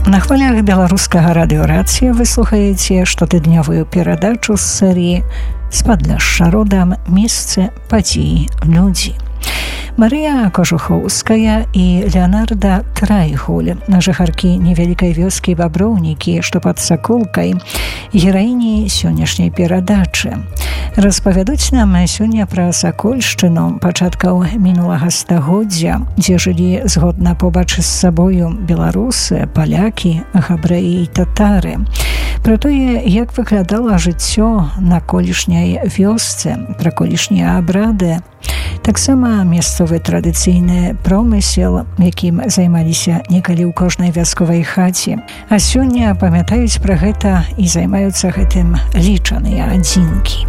На хвалях беларускага радыёрацыі вы слухаеце штотыднёвую перадачу з серыі «Спадляшша родам. Месцы, падзеі, людзі». Марыя Кожухоўская і Леонарда Трайгуль, жыхаркі невялікай вёскі Баброўнікі, што пад Саколкай, гераіні сённяшняй перадачы. Распавядуць нам сёння пра Сакольшчыну пачаткаў мінулага стагоддзя, дзе жылі згодна побач з сабою беларусы, палякі, габрэі і татары. Пра тое, як выглядала жыццё на колішняй вёсцы, пра колішнія абрады, таксама месцовы традыцыйны промысел, якім займаліся некалі ў кожнай вясковай хаце. А сёння памятаюць пра гэта і займаюцца гэтым лічаныя адзінкі.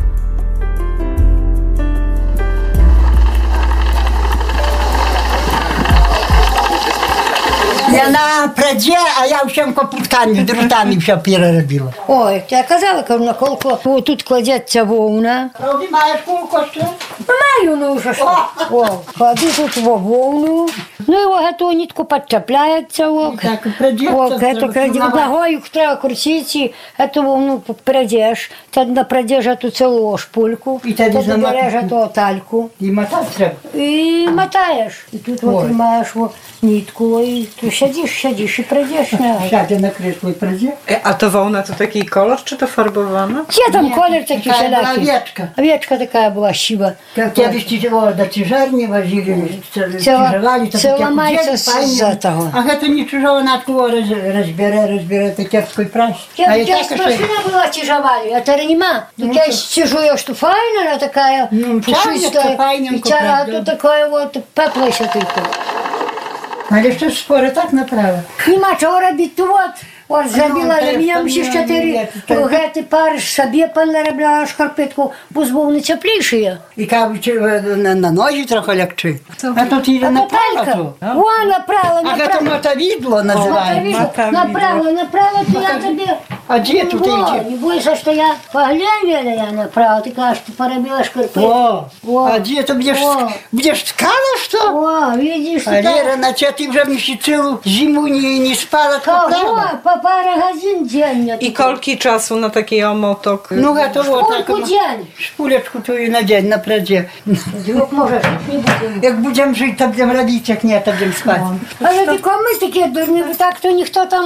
Яна прадзе, а я ўсім капуткамі, друтамі ўсё перарабіла. Ой, я казала, кажу, на колку тут кладецца воўна. Правда, маеш колку што? Маю, ну ўжо што. О, кладу тут воўну. Ну і гэту нітку падчапляецца. Так, і прадзецца. Гэту ногою трэба круціць і гэту воўну прадзеш. Тады напрадзеш эту цэлую шпульку. І тады береш эту тальку. І матаць трэба. І матаеш. І тут маеш нітку і siedzisz i pradziesz. Siadę na krzesło i pradzie. A to wołna to taki kolor, czy to farbowana? Ja tam kolor taki wszelaki. Owieczka. Owieczka taka była siwa. Kiedyś do ciżarni wozili, ciżowali, to cała majca za tego. A to nie ciżowo na tło rozbiera to kiepsko i praś. Kiedyś maszyna była ciżowali, a teraz nie ma. Tu kiedyś ciżujesz, to fajna, ale taka puszysta. I ciara to takie pepło się tylko. Ale jeszcze spory tak naprawdę. Nie ma czego robić, tu от зробила для мене ще 4 гети пари собі понаробляла шкарпетку, бо збув не тепліші. І кажуть, на ножі трохи легче. А тут її направо. О, направо. А це мотовідло називається. Направо, то я тобі... А де тут йде? Не бойся, що я поглядела я направо, ти кажеш, ти поробила шкарпетку. А де ти будеш ткала, що? О, видиш, ти так. Лера, наче ти вже цілу зиму не спала, по parę godzin dziennie. I kolki czasu na taki omotok? No gotowo. Szpulku dzień. Szpuleczku tu na dzień, na pradzie. Jak możesz, nie będziemy. Jak będziemy żyć, to będziemy robić, jak nie, to będziemy spać. Ale tylko my takie durnie, tak to nikt tam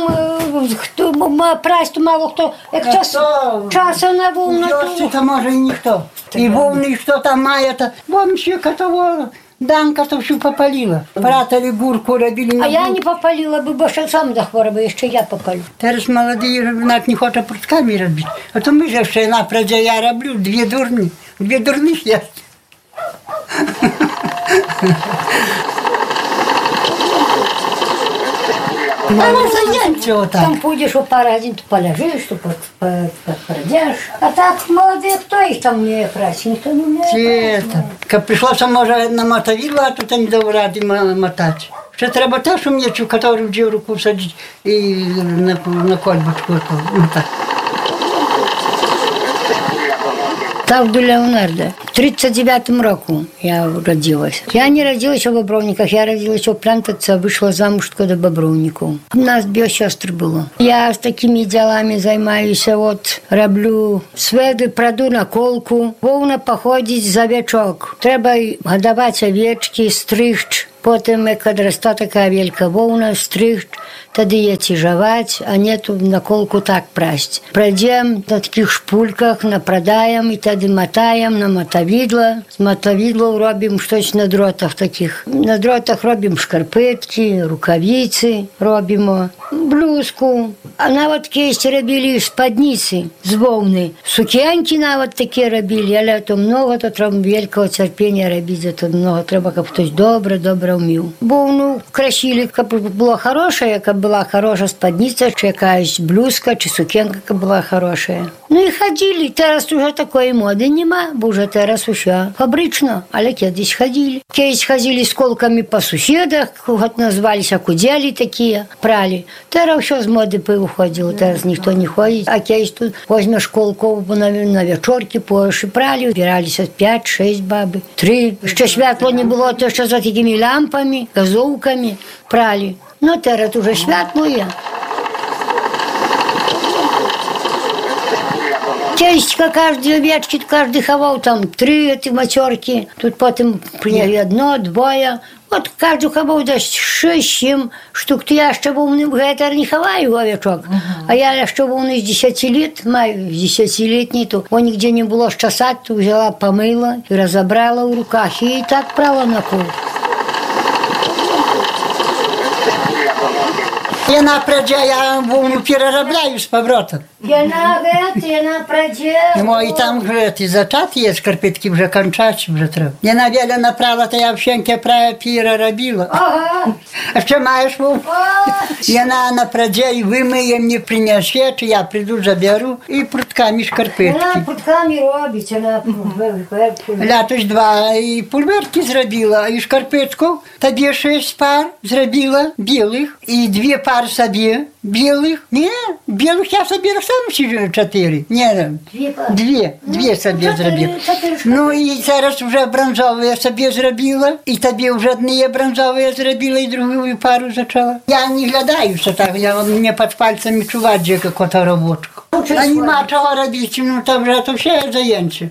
praść, to mało kto, jak czasu na wolno. To może i nikt to. I wolny, i kto tam ma, to bo mi się katowało. Danka to все попалила. Пратали гурку, робили. А я не попалила бы, бо ще сам захворів, ще я попалю. Зараз молоді навіть не хочуть прутками робити. А то ми же ще на праді я роблю, дві дурних є. Там пойдешь у парадин, то полежишь, то подпрадешь. А так молодые, кто их там умеет прать? Никто не умеет. Как пришлося, може, на мотовідло, а тут не дав ради мотати. Ще треба теж уміти, який в руку садить і на кольбочку мотати. Так до Леонарда. В 39 року я родилась. Я не родилась в Бобровниках, я родилась в Плантаце, вышла замуж до Бобровников. У нас 2 сестры было. Я с такими делами займаюсь, вот, роблю сведы, праду на колку, вовна походить за овечок. Треба годовать овечки, стричь. Потім, як одросте така велика вовна, стригть, тоді її тяжовать, а нету на колку так прасть. Пройдем на таких шпульках, напродаем, і тоді мотаем на мотовідло. З мотовідло робимо щось на дротах таких. На дротах робимо шкарпетки, рукавиці робимо, блузку. А навіть кейсь робили спадниці з вовни. Сукенки навіть такі робили, але то много, то треба великого терпіння робити, то много треба, щоб хтось добре умів. Вовну красили, щоб була хороша, яка була хороша спадниця, чи якась блузка, чи сукенка, яка була хороша. Ну і ходили. Зараз вже такої моди нема, бо вже зараз усе фабрично, але кедись ходили. Кедись ходили з колками по сусідах, от назвалися кудели такі, прали. Зараз все з моди повиходило, зараз ніхто не ходить. А кедись тут возьмеш колку на вечорки, поїш і прали, збиралися 5-6 баби, 3. Ще світло не було, то ще за такими лампами, газовками прали. Ну, зараз уже світло є. Kiedyś każdy owieczki, każdy chował tam 3 te maciorki, тут potem przynieśli 1, 2. От каждый хавал десь 6-7 штук. То я ще був не хаваю овечок. А я ще був з 10 лет, маю 10-летний, то он нигде не було щасати, то взяла, помила і розібрала в руках. І так прала на кол. Я напряджа, я вовну переробляю з поворотом. Я напраdzie. Ну, і там вже ті зачати є, шкарпетки вже кончать, вже треба. Я навіля направила, то я всеньке переробила. Ага. А що маєш, Вов? Я напряджа і вимиє, мені принесе, чи я прийду, заберу, і прутками шкарпетки. Вона прутками робить, вона Лятось 2 і пульверки зробила, і шкарпетку. Тобі 6 пар зробила білих, і 2 пар собі білих. Ні, білих я собі сам 4. Ні, 2 собі зробила. Ну і зараз вже бронзові собі зробила, і тобі вже одні бронзові зробила, і другу пару почала. Я не глядаюся так, мені під пальцями чувати, яку то роботу. А нема чого робити, ну то вже то все зайнце.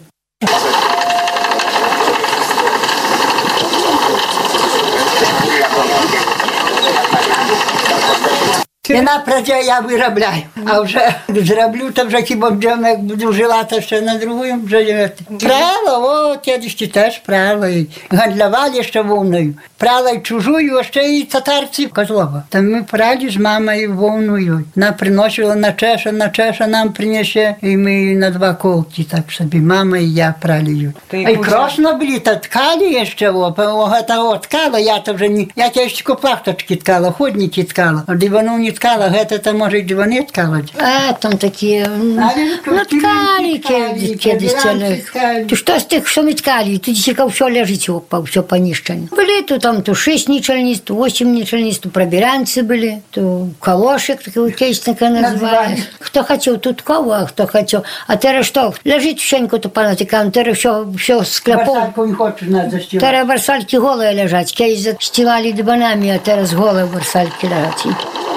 Я напряджа, я виробляю, а вже зроблю, то вже хіба б як буду жила, то ще на другому вже прала, о, кедись теж прала, і гандлювали ще вовною. Прала і чужую, а ще і татарці Козлова. Там ми прали з мамою вовною. Вона приносила на чеша нам принесе, і ми на 2 колки, так собі, мама і я прали її. А й красно були, то ткали ще, того ткала, я то вже не, я тільки плахточки ткала, ходники ткала, а дивану не ткала, гэта може й дивани ткала. А, там такі, ну ткали, кедись. То що з тих, що ми ткали, тут тільки все лежить, все понищено. Були то там то 6 нічельниць, то 8 нічельниць, то пробіранці були, то калошик, такий кейс таке називає. Хто хотів тут кого, а хто хотів. А зараз що, лежить всенько то панатикам, зараз все скляпов. Барсальку не хочеш нас застілати. Зараз барсальки голые лежать, кейс застилали диванами, а зараз голые барсальки лежать.